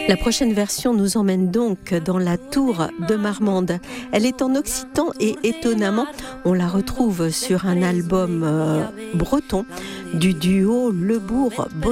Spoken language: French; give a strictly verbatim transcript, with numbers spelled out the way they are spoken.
La prochaine version nous emmène donc dans la tour de Marmande. Elle est en occitan et étonnamment, on la retrouve sur un album euh, breton du duo Lebourg.